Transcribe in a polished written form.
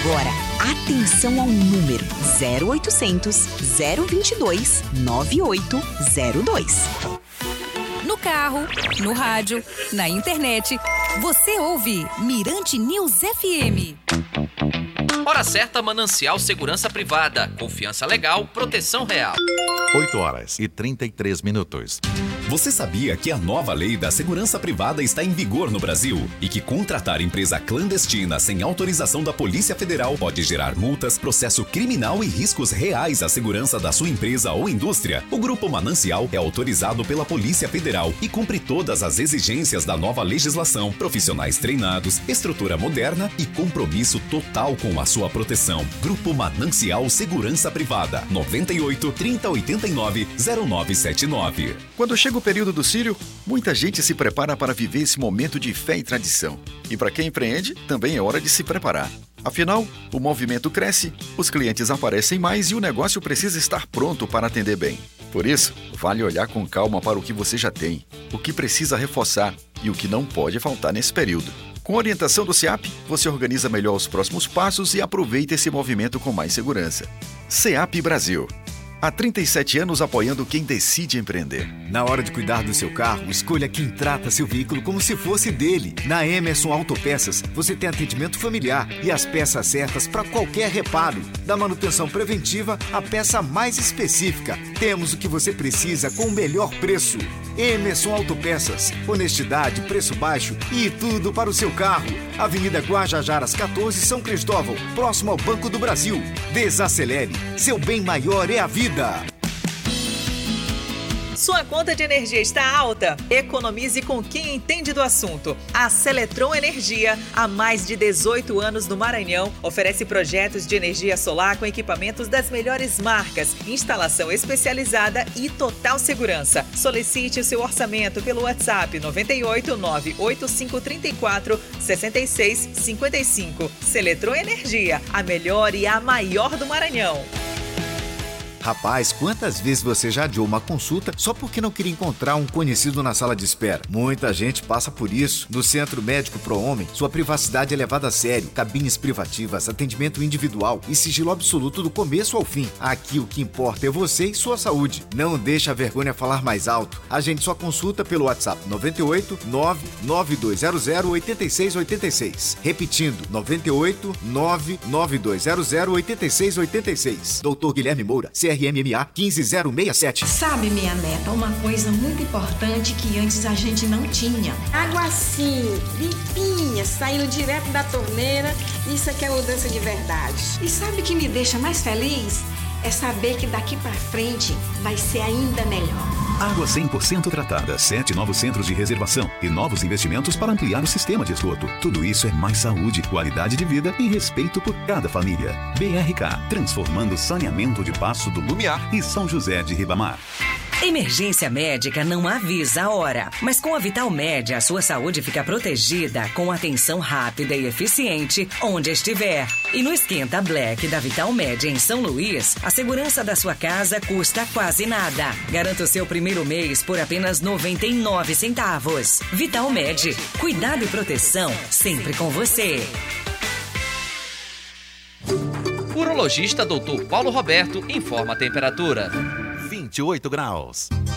agora, atenção ao número 0800 022 9802. No carro, no rádio, na internet, você ouve Mirante News FM. Hora certa, Manancial Segurança Privada. Confiança legal, proteção real. 8h33. Você sabia que a nova lei da segurança privada está em vigor no Brasil e que contratar empresa clandestina sem autorização da Polícia Federal pode gerar multas, processo criminal e riscos reais à segurança da sua empresa ou indústria? O Grupo Manancial é autorizado pela Polícia Federal e cumpre todas as exigências da nova legislação, profissionais treinados, estrutura moderna e compromisso total com a sua proteção. Grupo Manancial Segurança Privada, 98 3089 0979. Quando chega o período do Círio, muita gente se prepara para viver esse momento de fé e tradição. E para quem empreende, também é hora de se preparar. Afinal, o movimento cresce, os clientes aparecem mais e o negócio precisa estar pronto para atender bem. Por isso, vale olhar com calma para o que você já tem, o que precisa reforçar e o que não pode faltar nesse período. Com a orientação do SEAP, você organiza melhor os próximos passos e aproveita esse movimento com mais segurança. SEAP Brasil. Há 37 anos apoiando quem decide empreender. Na hora de cuidar do seu carro, escolha quem trata seu veículo como se fosse dele. Na Emerson Autopeças, você tem atendimento familiar e as peças certas para qualquer reparo. Da manutenção preventiva à peça mais específica. Temos o que você precisa com o melhor preço. Emerson Autopeças. Honestidade, preço baixo e tudo para o seu carro. Avenida Guajajaras 14, São Cristóvão, próximo ao Banco do Brasil. Desacelere. Seu bem maior é a vida. Sua conta de energia está alta? Economize com quem entende do assunto. A Seletron Energia, há mais de 18 anos no Maranhão, oferece projetos de energia solar com equipamentos das melhores marcas, instalação especializada e total segurança. Solicite o seu orçamento pelo WhatsApp 98 98534 6655. Seletron Energia, a melhor e a maior do Maranhão. Rapaz, quantas vezes você já adiou uma consulta só porque não queria encontrar um conhecido na sala de espera? Muita gente passa por isso. No Centro Médico Pro Homem, sua privacidade é levada a sério. Cabines privativas, atendimento individual e sigilo absoluto do começo ao fim. Aqui o que importa é você e sua saúde. Não deixe a vergonha falar mais alto. Agende sua consulta pelo WhatsApp 98 99200 8686. Repetindo, 98 99200 8686. Dr. Guilherme Moura, CRMMA 15067. Sabe, minha neta, uma coisa muito importante que antes a gente não tinha. Água assim, limpinha, saindo direto da torneira. Isso aqui é mudança de verdade. E sabe o que me deixa mais feliz? É saber que daqui pra frente vai ser ainda melhor. Água 100% tratada, 7 novos centros de reservação e novos investimentos para ampliar o sistema de esgoto. Tudo isso é mais saúde, qualidade de vida e respeito por cada família. BRK, transformando saneamento de Passo do Lumiar e São José de Ribamar. Emergência médica não avisa a hora, mas com a Vital Med a sua saúde fica protegida com atenção rápida e eficiente onde estiver. E no Esquenta Black da Vital Med em São Luís, a segurança da sua casa custa quase nada. Garanta o seu primeiro mês por apenas 99 centavos. Vital Med, cuidado e proteção sempre com você. Urologista Dr. Paulo Roberto informa a temperatura. 28 graus.